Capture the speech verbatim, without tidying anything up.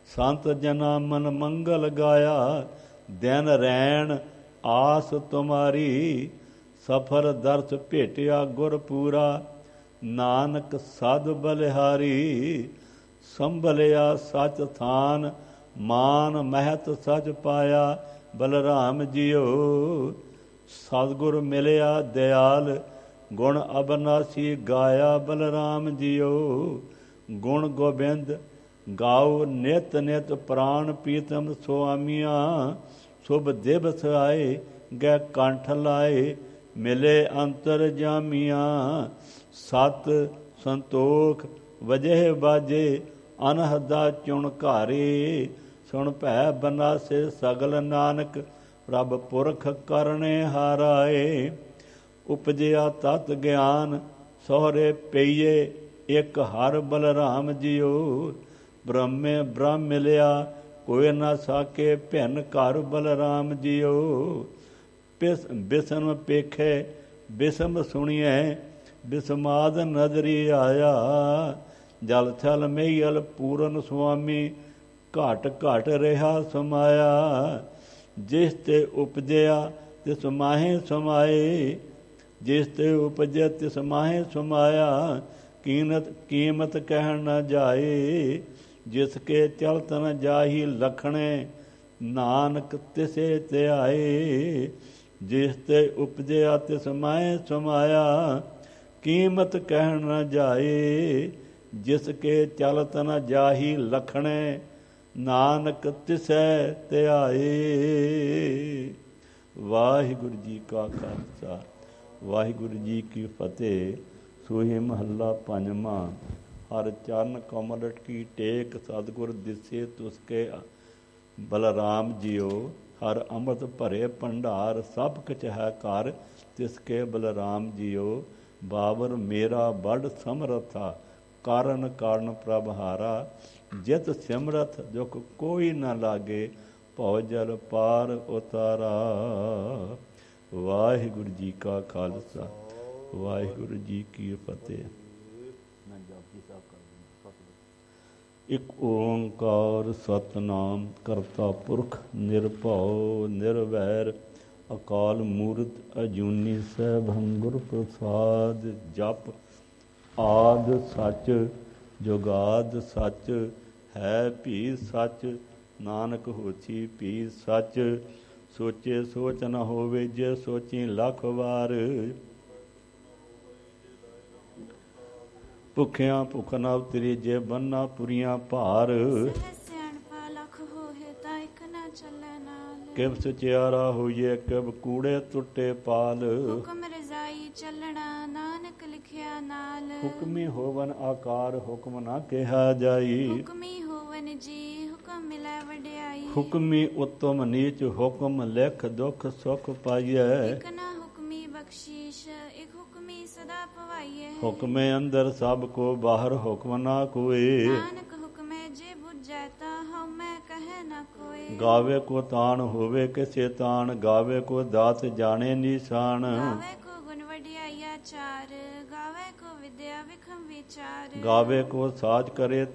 ਸੰਤ ਜਨਾ ਮਨ ਮੰਗਲ ਗਾਇਆ। ਦਿਨ ਰੈਣ ਆਸ ਤੁਮਾਰੀ, ਸਫਰ ਦਰਸ ਭੇਟਿਆ ਗੁਰ ਪੂਰਾ। ਨਾਨਕ ਸਦ ਬਲਿਹਾਰੀ, ਸੰਭਲਿਆ ਸਚ ਥਾਨ। ਮਾਨ ਮਹਿਤ ਸਚ ਪਾਇਆ, ਬਲਰਾਮ ਜੀਓ। ਸਤਿਗੁਰ ਮਿਲਿਆ ਦਿਆਲ, ਗੁਣ ਅਬਨਾਸੀ ਗਾਇਆ। ਬਲਰਾਮ ਜੀਓ ਗੁਣ ਗੋਬਿੰਦ ਗਾਓ, ਨਿਤ ਨਿਤ ਪ੍ਰਾਣ ਪੀਤਮ ਸੁਆਮੀਆਂ। ਸ਼ੁਭ ਦਿਵਸ ਆਏ, ਗੈ ਕੰਠ ਲਾਏ, ਮਿਲੇ ਅੰਤਰ ਜਾਮੀਆਂ। ਸਤ ਸੰਤੋਖ ਵਜੇ ਬਾਜੇ, ਅਨਹਦਾ ਚੁਣ ਘਾਰੇ। ਸੁਣ ਭੈ ਬਨਾਸੇ ਸਗਲ ਨਾਨਕ, ਪ੍ਰਭ ਪੁਰਖ ਕਰਨੇ ਹਾਰਾਏ। ਉਪਜਿਆ ਤਤ ਗਿਆਨ, ਸਹੁਰੇ ਪਈਏ ਇੱਕ ਹਰ। ਬਲਰਾਮ ਜੀਓ ਬ੍ਰਹਮੇ ਬ੍ਰਹਮ ਮਿਲਿਆ, ਕੋਈ ਨਾ ਸਾਕੇ ਭਿੰਨ ਘਰ। ਬਲਰਾਮ ਜੀਓ ਪਿਸ ਬਿਸਮ ਪੇਖੇ, ਬਿਸਮ ਸੁਣੀਐ, ਬਿਸਮਾਦ ਨਦਰੀ ਆਇਆ। ਜਲ ਥਲ ਮਹੀਲ ਪੂਰਨ ਸੁਆਮੀ, ਘਟ ਘਟ ਰਿਹਾ ਸਮਾਇਆ। ਜਿਸ ਤੇ ਉਪਜਿਆ ਤਿਸ ਮਾਹੇ ਸਮਾਏ, ਜਿਸ ਤੇ ਉਪਜਿਆ ਤਿਸ ਮਾਹੇ ਸਮਾਇਆ। ਕੀਮਤ ਕੀਮਤ ਕਹਿਣ ਨਾ ਜਾਏ, ਜਿਸ ਕੇ ਚਲਤ ਨ ਜਾਹੀ ਲਖਣੇ। ਨਾਨਕ ਤਿਸੇ ਧਿਆਏ, ਜਿਸ ਤੇ ਉਪਜਿਆ ਤਿਸ ਮਾਹੇ ਸਮਾਇਆ। ਕੀਮਤ ਕਹਿਣ ਨਾ ਜਾਏ, ਜਿਸ ਕੇ ਚਲਤ ਨ ਜਾਹੀ ਲਖਣੇ। ਨਾਨਕ ਤਿਸੈ ਧਿਆਏ। ਵਾਹਿਗੁਰੂ ਜੀ ਕਾ ਖਾਲਸਾ, ਵਾਹਿਗੁਰੂ ਜੀ ਕੀ ਫਤਿਹ। ਸੋਹੀ ਮਹੱਲਾ ਪੰਜਵਾਂ। ਹਰ ਚਰਨ ਕਮਲ ਕੀ ਟੇਕ, ਸਤਿਗੁਰ ਦਿਸੇ ਤੁਸਕੇ। ਬਲਰਾਮ ਜੀਓ ਹਰ ਅੰਮ੍ਰਿਤ ਭਰੇ ਭੰਡਾਰ, ਸਭ ਕੁਛ ਹੈ ਘਰ ਤਿਸਕੇ। ਬਲਰਾਮ ਜੀਓ ਬਾਬਰ ਮੇਰਾ ਬੜ ਸਮਰਥਾ, ਕਾਰਨ ਕਾਰਨ ਪ੍ਰਭ ਹਾਰਾ। ਜਿਤ ਸਿਮਰਥ ਦੁਖ ਕੋਈ ਨਾ ਲਾਗੇ, ਭਉ ਜਲ ਪਾਰ ਉਤਾਰਾ। ਵਾਹਿਗੁਰੂ ਜੀ ਕਾ ਖਾਲਸਾ, ਵਾਹਿਗੁਰੂ ਜੀ ਕੀ ਫਤਿਹ। ਇਕ ਓੰਕਾਰ ਸਤਿਨਾਮ ਕਰਤਾ ਪੁਰਖ, ਨਿਰਭਉ ਨਿਰਵੈਰ, ਅਕਾਲ ਮੂਰਤ ਅਜੂਨੀ ਸੈਭੰ ਗੁਰ ਪ੍ਰਸਾਦ। ਜਪ ਆਦ ਸੱਚ, ਜੁਗਾਦ ਸੱਚ, ਹੈ ਭੀ ਸੱਚ। ਨਾਨਕ ਹੋਸੀ ਭੀ ਸੱਚ। ਸੋਚੇ ਸੋਚ ਨ ਹੋਵੇ, ਜੇ ਸੋਚੀ ਲੱਖ ਵਾਰ। ਭੁੱਖਿਆਂ ਭੁੱਖ ਨਾ ਉਤਰੀ, ਜੇ ਬੰਨਾ ਪੁਰੀਆਂ ਭਾਰ। ਕਿਬ ਸਚਿਆਰਾ ਹੋਈਏ, ਕਿਬ ਕੂੜੇ ਟੁੱਟੇ ਪਾਲ। ਹੁਕਮ ਰਜ਼ਾਈ ਚੱਲਣਾ, ਨਾਨਕ ਲਿਖਿਆ ਨਾਲ। ਹੁਕਮੀ ਹੋਵਨ ਆਕਾਰ, ਹੁਕਮ ਨਾ ਕਿਹਾ ਜਾਈ। ਹੁਕਮੀ ਹੋਵਨ ਜੀ, ਹੁਕਮ ਮਿਲੈ ਵਡਿਆਈ। ਹੁਕਮੀ ਉਤਮ ਨੀਚ, ਹੁਕਮ ਲਿਖ ਦੁਖ ਸੁਖ ਪਾਈਐ। ਇਕ ਨਾ ਹੁਕਮੀ ਬਖਸ਼ੀਸ਼, ਇਕ ਹੁਕਮੀ ਸਦਾ ਪਵਾਈਐ। ਹੁਕਮੇ ਅੰਦਰ ਸਭ ਕੋ, ਬਾਹਰ ਹੁਕਮ ਨਾ ਕੋਏ। ਨਾਨਕ ਹੁਕਮੇ ਜੇ ਬੁਝੈ, ਤਾ ਹਉਮੈ ਕਹੈ ਨਾ ਕੋਏ। ਗਾਵੇ ਕੋ ਤਾਣ ਹੋਵੇ ਕਿਸੇ ਤਾਣ, ਗਾਵੇ ਕੋ ਦਾਤ ਜਾਣੇ ਨਿਸ਼ਾਨ। ਗਾਵੇ ਕੋ ਗੁਣ ਵਡਿਆਈਆ ਚਾਰ, ਗਾਵੇ ਕੋ ਵਿਦਿਆ ਵਿਖਮ ਵਿਚਾਰ। ਗਾਵੇ ਕੋ ਸਾਜ ਕਰੇ